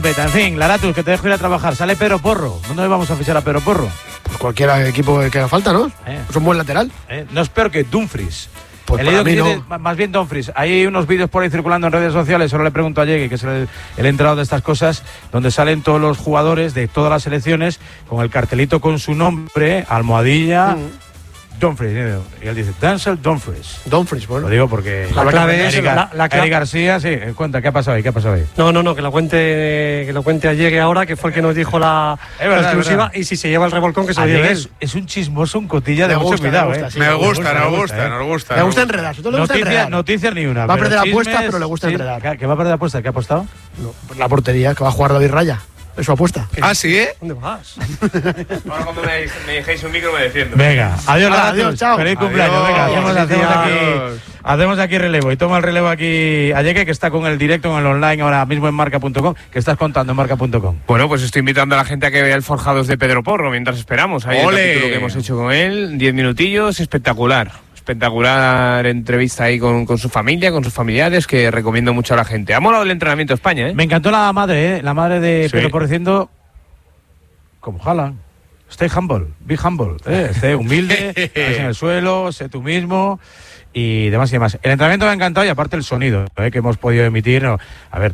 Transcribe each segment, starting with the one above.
En fin, Laratus, que te dejo ir a trabajar. Sale Pedro Porro. ¿Dónde vamos a fichar a Pedro Porro? Pues cualquier equipo que haga falta, ¿no? Es un buen lateral. No es peor que Dumfries. Pues He leído para mí que no. tiene más bien Dumfries. Hay unos vídeos por ahí circulando en redes sociales. Solo le pregunto a Yegue, que es el enterado de estas cosas, donde salen todos los jugadores de todas las selecciones con el cartelito con su nombre, almohadilla. Dumfries, y él dice Denzel Dumfries. Dumfries, bueno. Lo digo porque La clave es Eric clave. García, sí, cuenta, ¿qué ha pasado ahí? No, que lo cuente a Llegue ahora, que fue el que nos dijo la exclusiva, y si se lleva el revolcón que se lo lleve él. Es un chismoso, un cotilla de mucho cuidado. Sí, nos gusta. Le gusta enredar, sobre todo le gusta enredar. Noticias ni una. Va a perder la apuesta, pero le gusta enredar. ¿Que va a perder la apuesta? ¿Qué ha apostado? No, la portería, que va a jugar David Raya. Es su apuesta. Ah, ¿sí? ¿Dónde vas? Ahora cuando me dejéis un micro me defiendo. Venga, adiós, adiós, chao. Feliz cumpleaños. Venga, hacemos aquí relevo. Y toma el relevo aquí a Yegue, que está con el directo en el online ahora mismo en marca.com. ¿Qué estás contando en marca.com? Bueno, pues estoy invitando a la gente a que vea el Forjados de Pedro Porro mientras esperamos. Ahí el capítulo que hemos hecho con él, 10 minutillos, espectacular entrevista ahí con su familia, con sus familiares, que recomiendo mucho a la gente. Ha molado el entrenamiento de España, ¿eh? Me encantó la madre de Pedro Porro diciendo, como Haaland, stay humble, be humble, esté humilde, en el suelo, sé tú mismo y demás y demás. El entrenamiento me ha encantado y aparte el sonido que hemos podido emitir. A ver,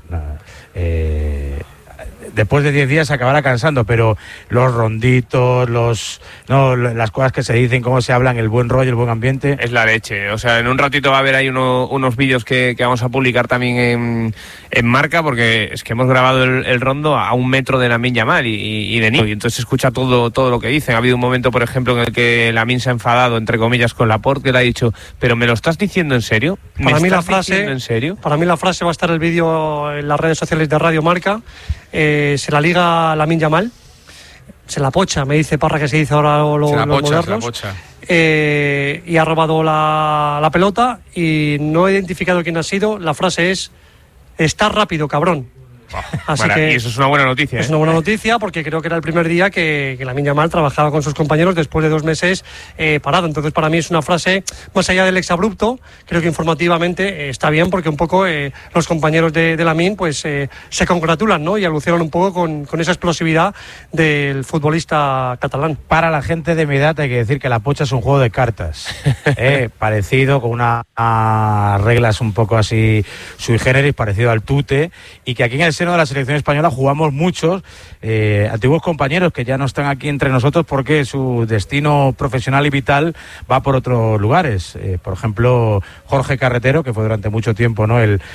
después de 10 días se acabará cansando, pero los ronditos, las cosas que se dicen, cómo se hablan, el buen rollo, el buen ambiente. Es la leche. O sea, en un ratito va a haber ahí unos vídeos que vamos a publicar también en marca, porque es que hemos grabado el rondo a 1 metro de Lamine Yamal y de Nico, y entonces se escucha todo lo que dicen. Ha habido un momento, por ejemplo, en el que Lamine se ha enfadado, entre comillas, con Laporte, que le ha dicho, ¿pero me lo estás diciendo en serio? Para mí la frase va a estar el vídeo en las redes sociales de Radio Marca. Se la liga Lamine Yamal, se la pocha, me dice Parra, que se dice ahora los modernos, y ha robado la pelota y no he identificado quién ha sido. La frase es: estás rápido, cabrón. Así que y eso es una buena noticia. Es una buena noticia, porque creo que era el primer día que Lamine Yamal trabajaba con sus compañeros después de 2 meses parado. Entonces, para mí es una frase, más allá del exabrupto, creo que informativamente está bien, porque un poco los compañeros de Lamine pues se congratulan, ¿no? Y alucinan un poco con esa explosividad del futbolista catalán. Para la gente de mi edad hay que decir que la pocha es un juego de cartas, parecido, con unas reglas un poco así sui generis, parecido al tute, y que aquí en el seno de la selección española jugamos muchos antiguos compañeros que ya no están aquí entre nosotros porque su destino profesional y vital va por otros lugares. Por ejemplo, Jorge Carretero, que fue durante mucho tiempo, ¿no?, el